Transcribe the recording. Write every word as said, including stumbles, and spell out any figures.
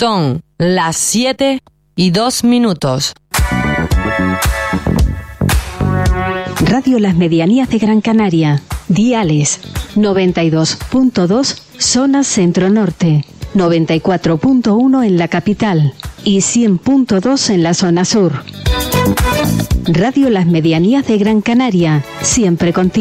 Son las siete y dos minutos. Radio Las Medianías de Gran Canaria. Diales noventa y dos punto dos zona centro-norte, noventa y cuatro punto uno en la capital y cien punto dos en la zona sur. Radio Las Medianías de Gran Canaria, siempre contigo.